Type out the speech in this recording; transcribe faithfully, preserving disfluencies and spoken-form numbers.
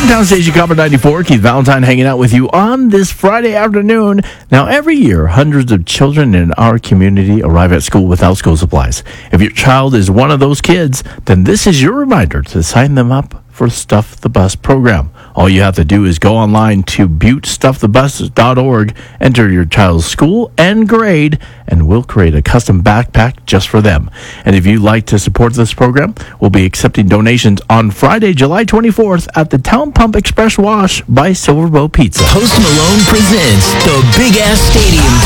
Hometown Station Copper ninety-four, Keith Valentine hanging out with you on this Friday afternoon. Now, every year, hundreds of children in our community arrive at school without school supplies. If your child is one of those kids, then this is your reminder to sign them up for Stuff the Bus program. All you have to do is go online to butte stuff the bus dot org, enter your child's school and grade, and we'll create a custom backpack just for them. And if you'd like to support this program, we'll be accepting donations on Friday, July twenty-fourth at the Town Pump Express Wash by Silverbow Pizza. Post Malone presents the Big Ass Stadium